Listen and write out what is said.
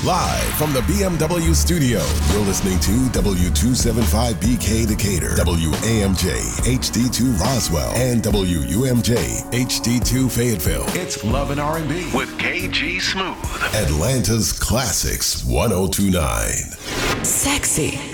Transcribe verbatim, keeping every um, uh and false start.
Live from the B M W studio, you're listening to W two seventy-five B K Decatur, W A M J H D two Roswell, and W U M J H D two Fayetteville. It's Love and R and B with K G Smooth. Atlanta's Classics ten twenty-nine. Sexy.